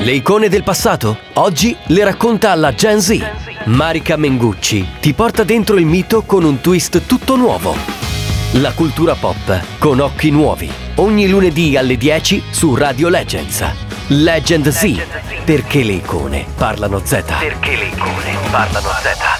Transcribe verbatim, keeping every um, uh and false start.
Le icone del passato? Oggi le racconta alla Gen Z. Marica Mengucci ti porta dentro il mito con un twist tutto nuovo. La cultura pop con occhi nuovi. Ogni lunedì alle dieci su Radio Legends. Legend Z. Perché le icone parlano Z. Perché le icone parlano Z.